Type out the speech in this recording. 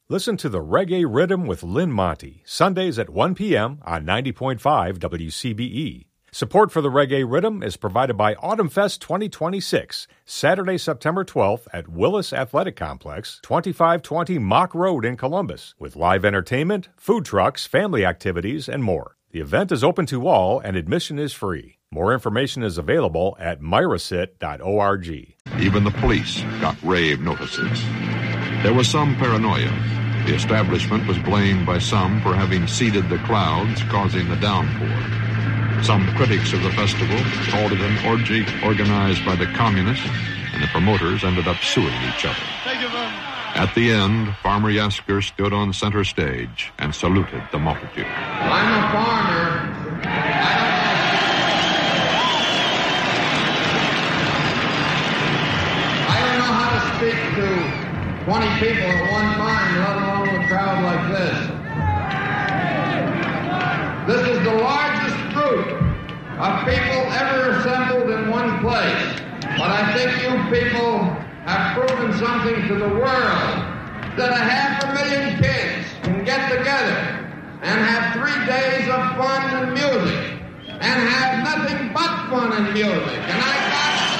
Listen to the Reggae Rhythm with Lynn Monty, Sundays at 1 p.m. on 90.5 WCBE. Support for the Reggae Rhythm is provided by Autumn Fest 2026, Saturday, September 12th at Willis Athletic Complex, 2520 Mock Road in Columbus, with live entertainment, food trucks, family activities, and more. The event is open to all and admission is free. More information is available at myrasit.org. Even the police got rave notices. There was some paranoia. The establishment was blamed by some for having seeded the clouds, causing the downpour. Some critics of the festival called it an orgy organized by the communists, and the promoters ended up suing each other. At the end, Farmer Yasker stood on center stage and saluted the multitude. I'm a farmer. I don't know how to speak to 20 people at one time, let alone a crowd like this. This is the largest group of people ever assembled in one place. But I think you people have proven something to the world, that 500,000 kids can get together and have 3 days of fun and music, and have nothing but fun and music. And I got